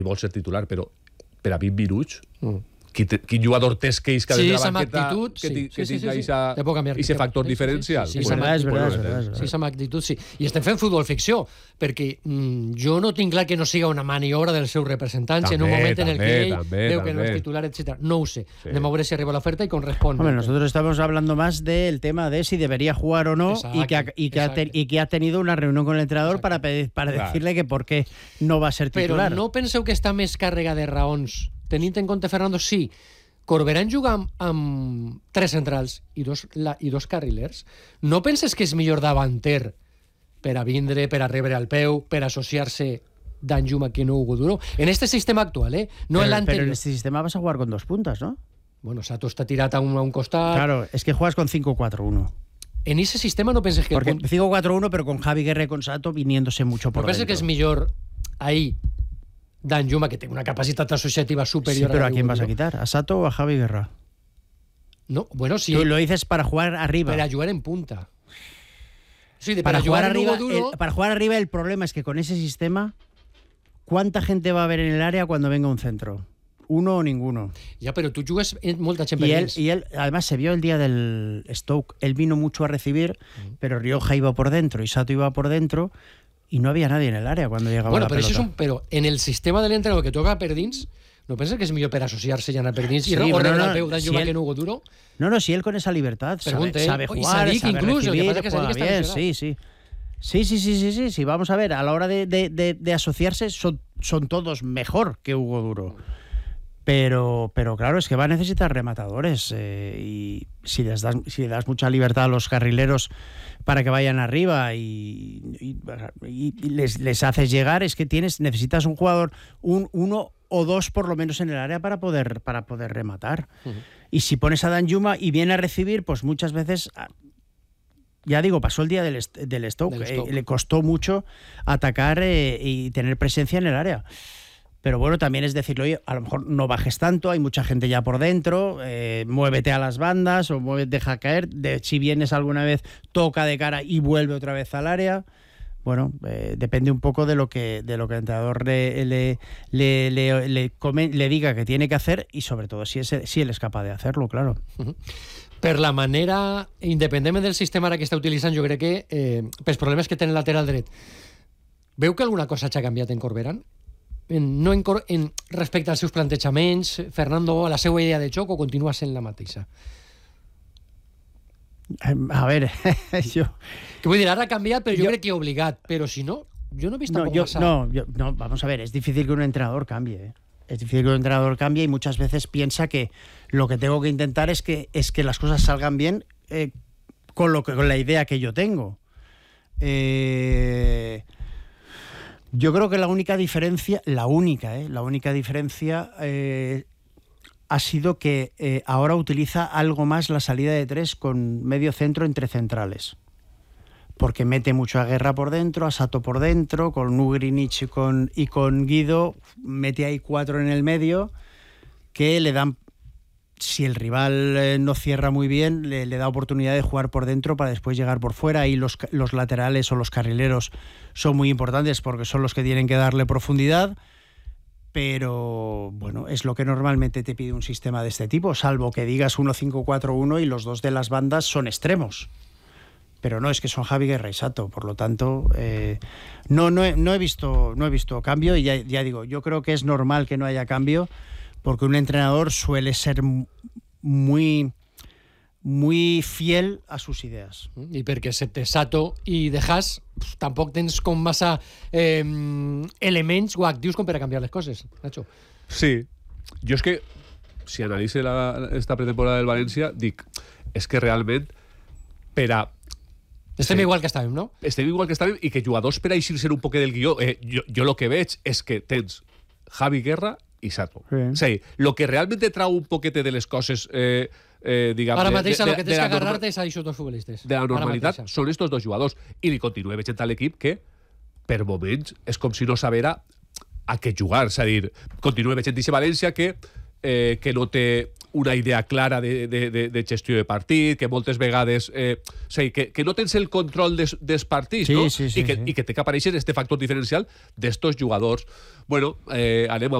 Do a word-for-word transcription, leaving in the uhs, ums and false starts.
vol ser titular, però per a vint minuts... Mm. Quin, quin jugador tens que isca sí, de la banqueta actitud, que, sí, que sí, tinga sí, sí, sí. ese factor sí, diferencial? Sí, sí, sí, bueno, sí, és veritat, és veritat. Sí, amb actitud, sí. I estem fent futbol ficció, perquè mm, jo no tinc clar que no siga una maniobra dels seus representants també, en un moment en el que ell també, veu també. que no és titular, etcétera. No ho sé. Sí. Anem a veure si arriba l'oferta y corresponde. Hombre, nosotros estamos hablando más del tema de si debería jugar o no. Exacto, y, que ha, y, que ha te, y que ha tenido una reunión con el entrenador exacto. para, para claro. decirle que por qué no va a ser titular. Però no penseu que està més càrrega de raons, tenint en compte Fernando, sí, Corberán juga amb, amb tres centrals i dos, la, i dos carrilers. No penses que és millor davanter per a vindre, per a rebre al peu, per associar-se Danjuma que no Hugo Duro? En este sistema actual, ¿eh? No pero, en l'anterior. Pero en este sistema vas a jugar con dos puntas, ¿no? Bueno, Sato está tirat a un, a un costat. Claro, es que juegas con cinco cuatro uno. En ese sistema no penses que... Porque el cinco cuatro uno, pero con Javi Guerra y con Sato viniéndose mucho por no penses dentro. Que és millor ahí Danjuma, que té una capacitat associativa superior. Sí, pero a, ¿a quién vas a quitar? ¿A Sato o a Javi Guerra? No, bueno, sí. Tú lo dices para jugar arriba. Para jugar en punta. Sí, de, para, para jugar jugar arriba, duro... el, para jugar arriba el problema es que con ese sistema, ¿cuánta gente va a haber en el área cuando venga un centro? Uno o ninguno. Ya, pero tú jugas molta gent y él, y él, además, se vio el día del Stoke. Él vino mucho a recibir, mm. pero Rioja iba por dentro y Sato iba por dentro y no había nadie en el área cuando llegaba bueno, la pero pelota. Eso es un, pero en el sistema del entrenador que toca per dins, ¿no piensas que es mejor para asociarse ya a per dins sí, y no, bueno, no, no, si él, que no Hugo Duro? No, no, si él con esa libertad sabe, sabe jugar, Sadik sabe incluso, recibir, que que juega que bien, sí, sí. Sí, sí, sí, sí, sí, sí, vamos a ver, a la hora de, de, de, de asociarse son, son todos mejor que Hugo Duro. Pero, pero claro, es que va a necesitar rematadores eh, y si les, das, si le das mucha libertad a los carrileros para que vayan arriba y, y, y les, les haces llegar, es que tienes necesitas un jugador, un uno o dos por lo menos en el área para poder, para poder rematar. Uh-huh. Y si pones a Danjuma y viene a recibir, pues muchas veces... Ya digo, pasó el día del, del Stoke, del Stoke. Eh, le costó mucho atacar eh, y tener presencia en el área. Pero bueno, también es decirlo, oye, a lo mejor no bajes tanto, hay mucha gente ya por dentro, eh, muévete a las bandas o mueve, deja caer, de, si vienes alguna vez, toca de cara y vuelve otra vez al área. Bueno, eh, depende un poco de lo que, de lo que el entrenador le, le, le, le, le, come, le diga que tiene que hacer y sobre todo si, es, si él es capaz de hacerlo, claro. Uh-huh. Per la manera, independentment del sistema ara que està utilitzant, jo crec que eh, pels problemes que té el lateral dret, veu que alguna cosa s'ha canviat en Corberán? En, no en, en, respecte als seus plantejaments, Fernando, a la seva idea de joc, o continua sent la mateixa? A ver, yo... Que vull dir, ara ha canviat, però jo, jo crec que obligat, però si no, jo no he vist no, tampoc yo, passar. No, yo, no, vamos a ver, es difícil que un entrenador cambie, ¿eh? Es difícil que un entrenador cambie y muchas veces piensa que lo que tengo que intentar es que, es que las cosas salgan bien eh, con, lo que, con la idea que yo tengo. Eh, yo creo que la única diferencia, la única, eh, la única diferencia eh, ha sido que eh, ahora utiliza algo más la salida de tres con medio centro entre centrales. Porque mete mucho a Guerra por dentro, a Sato por dentro, con Ugrinic y con, y con Guido, mete ahí cuatro en el medio, que le dan, si el rival eh, no cierra muy bien, le, le da oportunidad de jugar por dentro para después llegar por fuera, y los, los laterales o los carrileros son muy importantes porque son los que tienen que darle profundidad, pero bueno, es lo que normalmente te pide un sistema de este tipo, salvo que digas uno cinco cuatro uno y los dos de las bandas son extremos. Pero no, es que son Javi Guerra y Sato, por lo tanto, eh, no, no, he, no, he visto, no he visto cambio y ya, ya digo, yo creo que es normal que no haya cambio porque un entrenador suele ser muy, muy fiel a sus ideas. I perquè se te Sato i de Haas tampoc tens com massa eh, elements o actius com per a canviar les coses, Nacho. Sí, jo és que si analitze la, esta pretemporada del València dic, és que realment per a Estem sí. igual que estàvem, no? Estem igual que estàvem i que jugadors per a eixir-se un poc del guió, eh, jo, jo lo que veig és que tens Javi Guerra i Sato. Sí. O sigui, lo que realment te trau un poquete de les coses, eh, eh, diguem... Ara mateix de, de, lo que tens que agarrar-te norma... és a aquests dos futbolistes. De la normalitat són estos dos jugadors. I li continua veient a l'equip que, per moments, és com si no sabera a què jugar. És a dir, continua veient a València que, eh, que no té una idea clara de, de, de, de gestió de partit, que moltes vegades... Eh, o sigui, que, que no tens el control des, dels partits, sí, no? Sí, sí, I, que, sí. I que té que aparèixer este factor diferencial d'estos jugadors. Bueno, eh, anem a